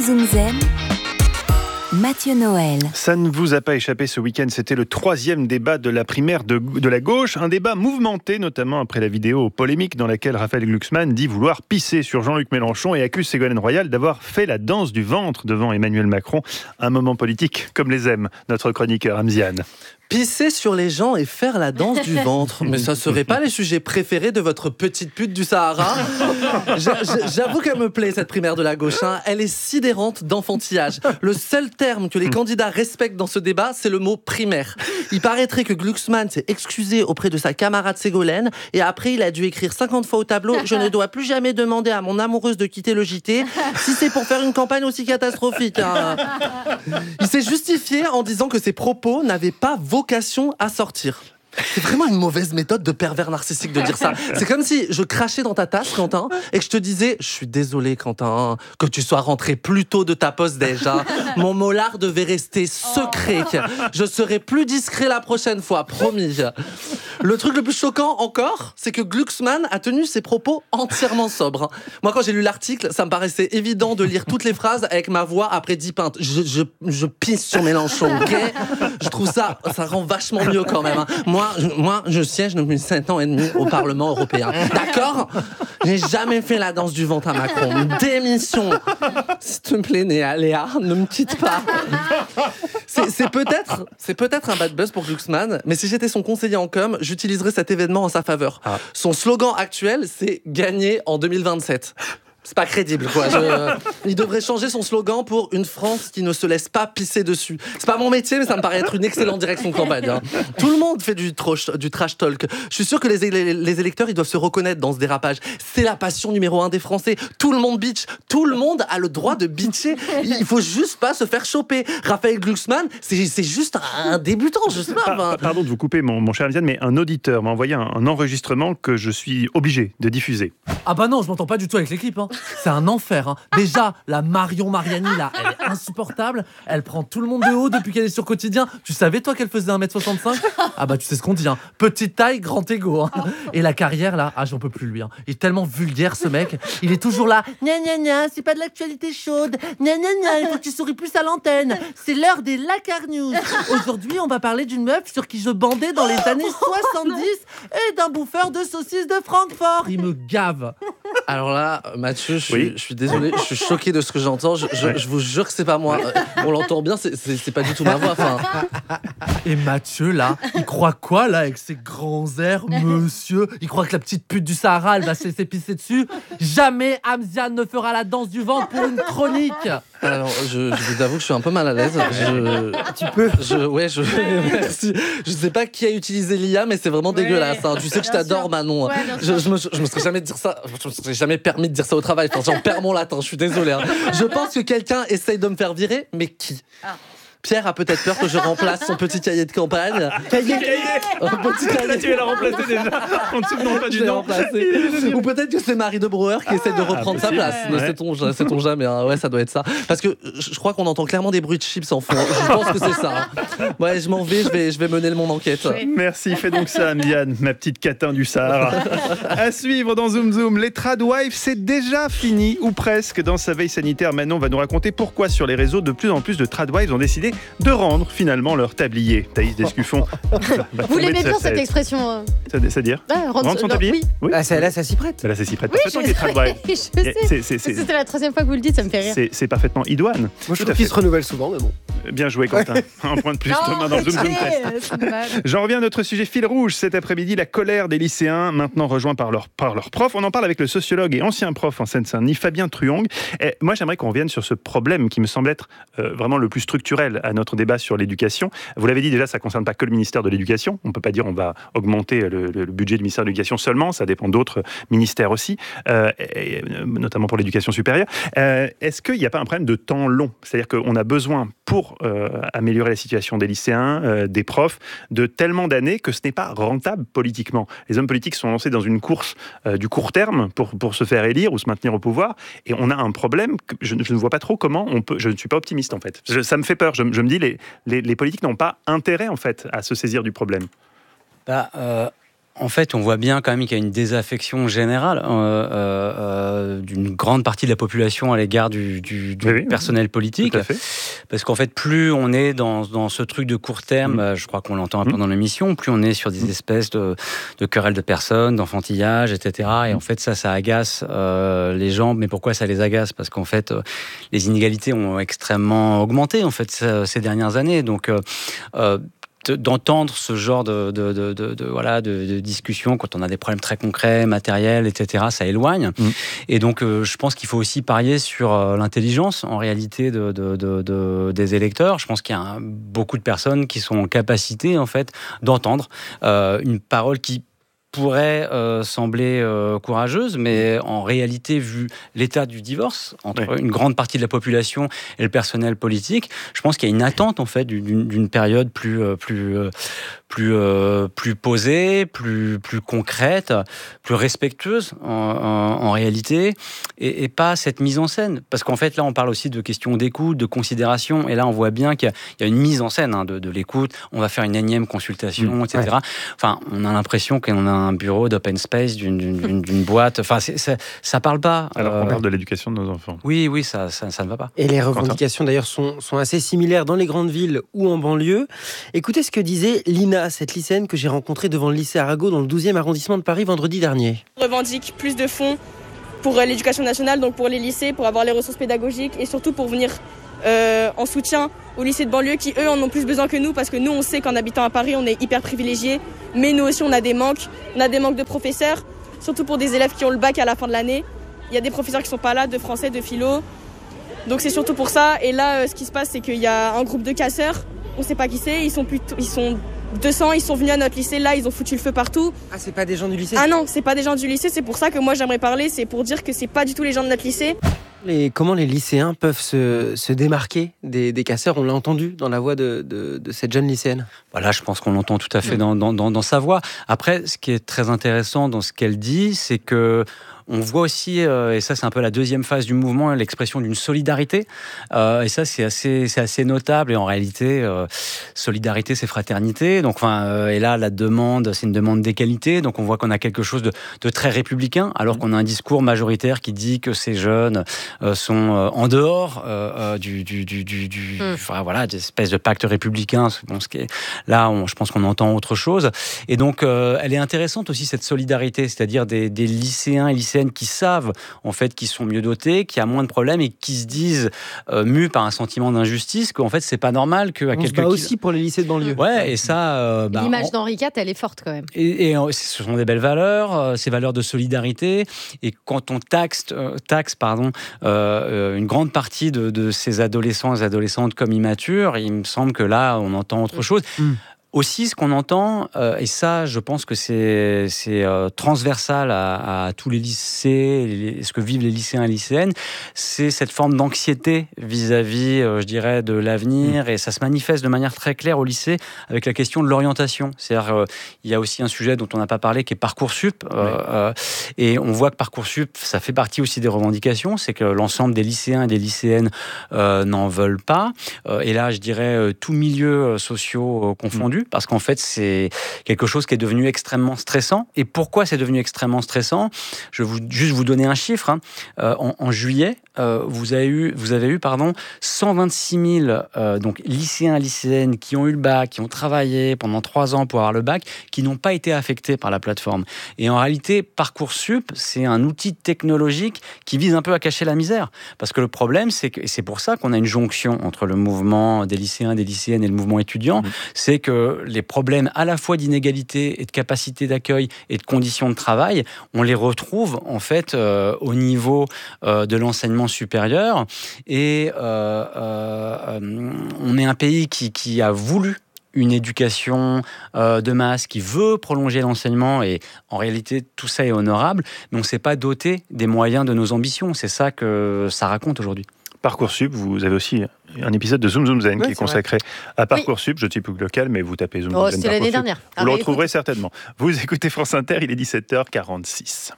Zoom Zen, Mathieu Noël. Ça ne vous a pas échappé ce week-end, c'était le 3e débat de la primaire de la gauche. Un débat mouvementé, notamment après la vidéo polémique dans laquelle Raphaël Glucksmann dit vouloir pisser sur Jean-Luc Mélenchon et accuse Ségolène Royal d'avoir fait la danse du ventre devant Emmanuel Macron. Un moment politique comme les aime notre chroniqueur Amziane. Pisser sur les gens et faire la danse du ventre. Mais ça serait pas les sujets préférés de votre petite pute du Sahara? J'avoue qu'elle me plaît, cette primaire de la gauche. Hein. Elle est sidérante d'enfantillage. Le seul terme que les candidats respectent dans ce débat, c'est le mot primaire. Il paraîtrait que Glucksmann s'est excusé auprès de sa camarade Ségolène et après, il a dû écrire 50 fois au tableau « Je ne dois plus jamais demander à mon amoureuse de quitter le JT si c'est pour faire une campagne aussi catastrophique. Hein. » Il s'est justifié en disant que ses propos n'avaient pas vocation à sortir. C'est vraiment une mauvaise méthode de pervers narcissique de dire ça. C'est comme si je crachais dans ta tasse, Quentin, et que je te disais « Je suis désolé, Quentin, que tu sois rentré plus tôt de ta pause déjà. Mon molar devait rester secret. Je serai plus discret la prochaine fois, promis. » Le truc le plus choquant encore, c'est que Glucksmann a tenu ses propos entièrement sobres. Moi, quand j'ai lu l'article, ça me paraissait évident de lire toutes les phrases avec ma voix après 10 pintes. Je pisse sur Mélenchon, ok ? Je trouve ça rend vachement mieux quand même. Hein. Moi, je siège depuis 7 ans et demi au Parlement européen. D'accord ? J'ai jamais fait la danse du ventre à Macron. Démission. S'il te plaît, Léa, ne me quitte pas. C'est peut-être un bad buzz pour Glucksmann, mais si j'étais son conseiller en com', j'utiliserais cet événement en sa faveur. Ah. Son slogan actuel, c'est « Gagner en 2027 ». C'est pas crédible, quoi. Il devrait changer son slogan pour « Une France qui ne se laisse pas pisser dessus ». C'est pas mon métier, mais ça me paraît être une excellente direction de campagne. Hein. Tout le monde fait du trash talk. Je suis sûr que les électeurs, ils doivent se reconnaître dans ce dérapage. C'est la passion numéro 1 des Français. Tout le monde bitch. Tout le monde a le droit de bitcher. Il faut juste pas se faire choper. Raphaël Glucksmann, c'est juste un débutant, je sais pas. Pardon de vous couper, mon cher Amziane, mais un auditeur m'a envoyé un enregistrement que je suis obligé de diffuser. Ah bah non, je m'entends pas du tout avec l'équipe. Hein. C'est un enfer. Hein. Déjà, la Marion Mariani, là, elle est insupportable. Elle prend tout le monde de haut depuis qu'elle est sur Quotidien. Tu savais, toi, qu'elle faisait 1m65 ? Ah bah, tu sais ce qu'on dit. Hein. Petite taille, grand égo. Hein. Et la carrière, là, j'en peux plus, lui. Hein. Il est tellement vulgaire, ce mec. Il est toujours là. Gna gna gna, c'est pas de l'actualité chaude. Gna gna gna, il faut que tu souris plus à l'antenne. C'est l'heure des Lacar News. Aujourd'hui, on va parler d'une meuf sur qui je bandais dans les années 70 et d'un bouffeur de saucisses de Francfort. Il me gave. Alors là, Mathieu, je suis désolé, je suis choqué de ce que j'entends. Je vous jure que c'est pas moi. On l'entend bien, c'est pas du tout ma voix. Enfin. Et Mathieu, là, il croit quoi, là, avec ses grands airs, monsieur ? Il croit que la petite pute du Sahara, elle va se laisser pisser dessus ? Jamais Amziane ne fera la danse du ventre pour une chronique. Alors, je vous avoue que je suis un peu mal à l'aise. Tu peux ? Merci. Je sais pas qui a utilisé l'IA, mais c'est vraiment dégueulasse. Hein. Tu sais que je t'adore, Manon. Ouais, je me serais jamais dire ça. Je me serais jamais permis de dire ça au travail. Enfin, j'en perds mon latin. Je suis désolé. Hein. Je pense que quelqu'un essaye de me faire virer, mais qui ? Pierre a peut-être peur que je remplace son petit cahier de campagne. Cahier Là, tu vas la remplacer déjà. On ne se demande pas du nom. Ou peut-être que c'est Marie de Brouwer qui essaie de reprendre sa place. Ouais. Sait-on jamais. Hein. Ouais, ça doit être ça. Parce que je crois qu'on entend clairement des bruits de chips en fond. Je pense que c'est ça. Hein. Ouais, je m'en vais. Je vais mener mon enquête. Merci. Fais donc ça, Amziane, ma petite catin du Sahara. À suivre dans Zoom Zoom, les tradwives, c'est déjà fini, ou presque. Dans sa veille sanitaire, Manon va nous raconter pourquoi sur les réseaux, de plus en plus de tradwives ont décidé de rendre finalement leur tablier. Thaïs Descuffon. Vous l'aimez bien cette expression C'est-à-dire rendre son tablier. Oui. Ah, là, ça s'y prête. Là, ça s'y prête oui, parfaitement les tradwives. Je sais. C'était la 3e fois que vous le dites, ça me fait rire. C'est parfaitement idoine. Moi, je trouve qu'il se renouvelle souvent, mais bon. Bien joué, Quentin. Un point de plus, Thomas, dans le Zoom Zoom Test. J'en reviens à notre sujet fil rouge. Cet après-midi, la colère des lycéens, maintenant rejoints par leurs profs. On en parle avec le sociologue et ancien prof en Seine-Saint-Denis, Fabien Truong. Et moi, j'aimerais qu'on revienne sur ce problème qui me semble être vraiment le plus structurel à notre débat sur l'éducation. Vous l'avez dit déjà, ça ne concerne pas que le ministère de l'Éducation. On ne peut pas dire on va augmenter le budget du ministère de l'Éducation seulement. Ça dépend d'autres ministères aussi, et notamment pour l'éducation supérieure. Est-ce qu'il n'y a pas un problème de temps long ? C'est-à-dire qu'on a besoin, pour améliorer la situation des lycéens, des profs, de tellement d'années que ce n'est pas rentable politiquement. Les hommes politiques sont lancés dans une course du court terme pour se faire élire ou se maintenir au pouvoir. Et on a un problème que je ne vois pas trop comment on peut... Je ne suis pas optimiste, en fait. Ça me fait peur. Je me dis, les politiques n'ont pas intérêt, en fait, à se saisir du problème. En fait, on voit bien quand même qu'il y a une désaffection générale d'une grande partie de la population à l'égard du personnel politique. Parce qu'en fait, plus on est dans ce truc de court terme, je crois qu'on l'entend un peu dans l'émission, plus on est sur des espèces de querelles de personnes, d'enfantillage, etc. Et en fait, ça agace les gens. Mais pourquoi ça les agace ? Parce qu'en fait, les inégalités ont extrêmement augmenté en fait ces dernières années. Donc d'entendre ce genre de discussion quand on a des problèmes très concrets, matériels, etc., ça éloigne. Et donc, je pense qu'il faut aussi parier sur l'intelligence, en réalité, des électeurs. Je pense qu'il y a beaucoup de personnes qui sont en capacité, en fait, d'entendre une parole qui pourrait sembler courageuse, mais en réalité, vu l'état du divorce entre une grande partie de la population et le personnel politique, je pense qu'il y a une attente en fait d'une période plus posée, plus concrète, plus respectueuse en réalité, et pas cette mise en scène. Parce qu'en fait, là, on parle aussi de questions d'écoute, de considération, et là, on voit bien qu'il y a une mise en scène de l'écoute. On va faire une énième consultation, etc. Enfin, on a l'impression qu'on a un bureau d'open space d'une boîte. Enfin, ça parle pas. Alors qu'on parle de l'éducation de nos enfants. Oui, ça ne va pas. Et les revendications, d'ailleurs, sont assez similaires dans les grandes villes ou en banlieue. Écoutez ce que disait Lina, cette lycéenne que j'ai rencontrée devant le lycée Arago dans le 12e arrondissement de Paris vendredi dernier. On revendique plus de fonds pour l'éducation nationale, donc pour les lycées, pour avoir les ressources pédagogiques et surtout pour venir en soutien aux lycées de banlieue qui, eux, en ont plus besoin que nous, parce que nous, on sait qu'en habitant à Paris, on est hyper privilégiés, mais nous aussi, on a des manques. On a des manques de professeurs, surtout pour des élèves qui ont le bac à la fin de l'année. Il y a des professeurs qui sont pas là, de français, de philo. Donc c'est surtout pour ça. Et là, ce qui se passe, c'est qu'il y a un groupe de casseurs. On sait pas qui c'est. Ils sont 200. Ils sont venus à notre lycée. Là, ils ont foutu le feu partout. Ah, c'est pas des gens du lycée ? Ah non, c'est pas des gens du lycée. C'est pour ça que moi, j'aimerais parler. C'est pour dire que c'est pas du tout les gens de notre lycée. Comment les lycéens peuvent se démarquer des casseurs ? On l'a entendu dans la voix de cette jeune lycéenne. Voilà, je pense qu'on l'entend tout à fait dans sa voix. Après, ce qui est très intéressant dans ce qu'elle dit, c'est que on voit aussi, et ça c'est un peu la deuxième phase du mouvement, l'expression d'une solidarité. Et ça c'est assez notable. Et en réalité, solidarité c'est fraternité. Donc, et là la demande, c'est une demande d'égalité. Donc on voit qu'on a quelque chose de très républicain, alors qu'on a un discours majoritaire qui dit que ces jeunes sont en dehors des espèces de pacte républicain. Bon, là, je pense qu'on entend autre chose. Et donc elle est intéressante aussi cette solidarité, c'est-à-dire des lycéens et lycéennes qui savent en fait qu'ils sont mieux dotés, qui a moins de problèmes et qui se disent mus par un sentiment d'injustice, qu'en fait c'est pas normal que on se bat aussi pour les lycées de banlieue. Ouais, et ça l'image d'Henri IV, elle est forte quand même. Et ce sont des belles valeurs, ces valeurs de solidarité. Et quand on taxe une grande partie de ces adolescents et adolescentes comme immatures, il me semble que là on entend autre chose. Aussi, ce qu'on entend, et ça, je pense que c'est transversal à tous les lycées, ce que vivent les lycéens et lycéennes, c'est cette forme d'anxiété vis-à-vis, je dirais, de l'avenir, et ça se manifeste de manière très claire au lycée avec la question de l'orientation. C'est-à-dire, il y a aussi un sujet dont on n'a pas parlé qui est Parcoursup, et on voit que Parcoursup, ça fait partie aussi des revendications, c'est que l'ensemble des lycéens et des lycéennes n'en veulent pas, et là, je dirais, tous milieux sociaux confondus, parce qu'en fait, c'est quelque chose qui est devenu extrêmement stressant. Et pourquoi c'est devenu extrêmement stressant ? Je vais juste vous donner un chiffre. En juillet, vous avez eu 126 000 donc lycéens et lycéennes qui ont eu le bac, qui ont travaillé pendant 3 ans pour avoir le bac, qui n'ont pas été affectés par la plateforme. Et en réalité, Parcoursup, c'est un outil technologique qui vise un peu à cacher la misère. Parce que le problème, c'est que, et c'est pour ça qu'on a une jonction entre le mouvement des lycéens, des lycéennes et le mouvement étudiant, c'est que les problèmes à la fois d'inégalité et de capacité d'accueil et de conditions de travail, on les retrouve en fait au niveau de l'enseignement supérieur. Et on est un pays qui a voulu une éducation de masse, qui veut prolonger l'enseignement, et en réalité tout ça est honorable, mais on ne s'est pas doté des moyens de nos ambitions. C'est ça que ça raconte aujourd'hui. Parcoursup, vous avez aussi un épisode de Zoom Zoom Zen qui est consacré à Parcoursup. Je ne suis plus local, mais vous tapez Zoom Zoom Zen. C'était l'année dernière. Vous le retrouverez certainement. Vous écoutez France Inter, il est 17h46.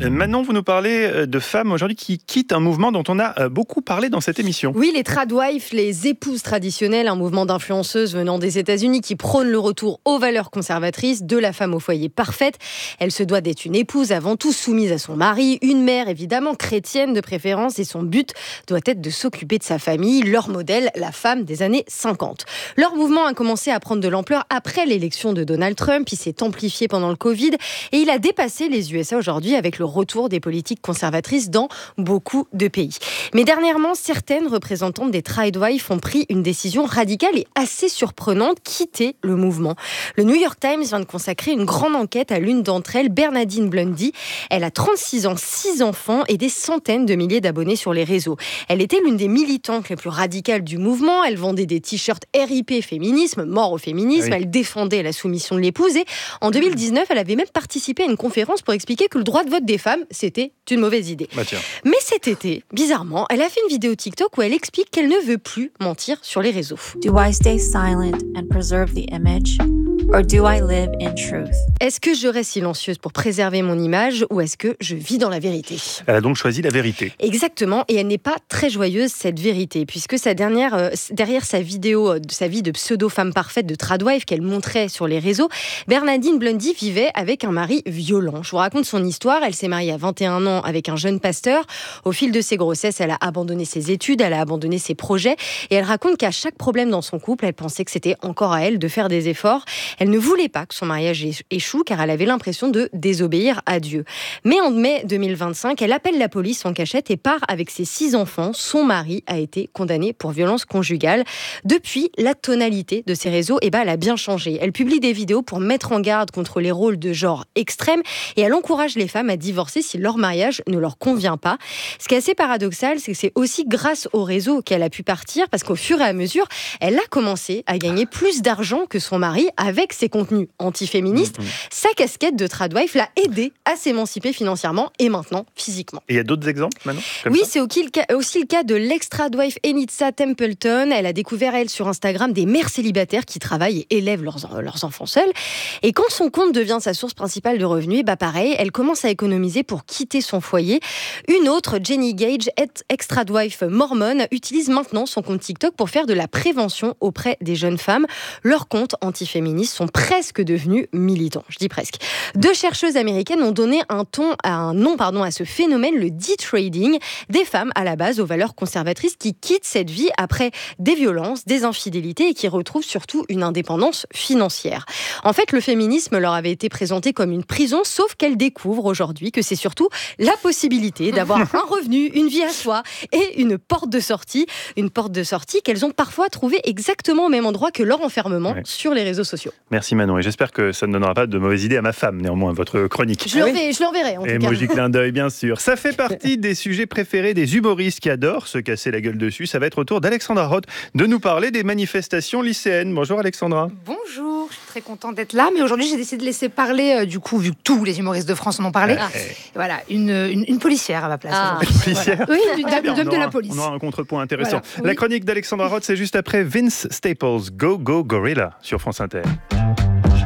Manon, vous nous parlez de femmes aujourd'hui qui quittent un mouvement dont on a beaucoup parlé dans cette émission. Oui, les tradwives, les épouses traditionnelles, un mouvement d'influenceuses venant des États-Unis qui prône le retour aux valeurs conservatrices de la femme au foyer parfaite. Elle se doit d'être une épouse avant tout soumise à son mari, une mère évidemment chrétienne de préférence, et son but doit être de s'occuper de sa famille. Leur modèle, la femme des années 50. Leur mouvement a commencé à prendre de l'ampleur après l'élection de Donald Trump. Il s'est amplifié pendant le Covid et il a dépassé les USA aujourd'hui avec le retour des politiques conservatrices dans beaucoup de pays. Mais dernièrement, certaines représentantes des tradwives ont pris une décision radicale et assez surprenante, quitter le mouvement. Le New York Times vient de consacrer une grande enquête à l'une d'entre elles, Bernardine Blundy. Elle a 36 ans, 6 enfants et des centaines de milliers d'abonnés sur les réseaux. Elle était l'une des militantes les plus radicales du mouvement. Elle vendait des t-shirts RIP féminisme, mort au féminisme. Oui. Elle défendait la soumission de l'épouse et en 2019, elle avait même participé à une conférence pour expliquer que le droit de vote des femmes, c'était une mauvaise idée. Mais cet été, bizarrement, elle a fait une vidéo TikTok où elle explique qu'elle ne veut plus mentir sur les réseaux. Do I stay silent and preserve the image? Or do I live in truth? Est-ce que je reste silencieuse pour préserver mon image ou est-ce que je vis dans la vérité? Elle a donc choisi la vérité. Exactement, et elle n'est pas très joyeuse, cette vérité, puisque derrière sa vidéo de sa vie de pseudo-femme parfaite de tradwife qu'elle montrait sur les réseaux, Bernardine Blundy vivait avec un mari violent. Je vous raconte son histoire. Elle s'est mariée à 21 ans avec un jeune pasteur. Au fil de ses grossesses, elle a abandonné ses études, elle a abandonné ses projets, et elle raconte qu'à chaque problème dans son couple, elle pensait que c'était encore à elle de faire des efforts. Elle ne voulait pas que son mariage échoue car elle avait l'impression de désobéir à Dieu. Mais en mai 2025, elle appelle la police en cachette et part avec ses 6 enfants. Son mari a été condamné pour violence conjugale. Depuis, la tonalité de ses réseaux, elle a bien changé. Elle publie des vidéos pour mettre en garde contre les rôles de genre extrêmes et elle encourage les femmes à divorcer si leur mariage ne leur convient pas. Ce qui est assez paradoxal, c'est que c'est aussi grâce au réseau qu'elle a pu partir parce qu'au fur et à mesure, elle a commencé à gagner plus d'argent que son mari avec ses contenus antiféministes. Sa casquette de tradwife l'a aidé à s'émanciper financièrement et maintenant physiquement. Et il y a d'autres exemples maintenant? Oui, c'est aussi le cas de l'ex-tradwife Enitza Templeton. Elle a découvert, elle, sur Instagram, des mères célibataires qui travaillent et élèvent leurs enfants seuls. Et quand son compte devient sa source principale de revenus, pareil, elle commence à économiser pour quitter son foyer. Une autre, Jenny Gage, ex-tradwife mormone, utilise maintenant son compte TikTok pour faire de la prévention auprès des jeunes femmes. Leurs comptes antiféministes sont presque devenus militants. Je dis presque. 2 chercheuses américaines ont donné un nom à ce phénomène, le de-trading, des femmes à la base aux valeurs conservatrices qui quittent cette vie après des violences, des infidélités et qui retrouvent surtout une indépendance financière. En fait, le féminisme leur avait été présenté comme une prison, sauf qu'elles découvrent aujourd'hui que c'est surtout la possibilité d'avoir un revenu, une vie à soi et une porte de sortie qu'elles ont parfois trouvée exactement au même endroit que leur enfermement sur les réseaux sociaux. Merci Manon, et j'espère que ça ne donnera pas de mauvaises idées à ma femme, néanmoins, votre chronique. Je l'enverrai, en tout cas. Emoji clin d'œil, bien sûr. Ça fait partie des sujets préférés des humoristes qui adorent se casser la gueule dessus. Ça va être au tour d'Alexandra Roth de nous parler des manifestations lycéennes. Bonjour Alexandra. Bonjour, je suis très contente d'être là, mais aujourd'hui j'ai décidé de laisser parler, vu que tous les humoristes de France en ont parlé, voilà, une policière à ma place. Une policière? Oui, une dame de la police. On aura un contrepoint intéressant. Voilà, oui. La chronique d'Alexandra Roth, c'est juste après Vince Staples, Go Go Gorilla sur France Inter.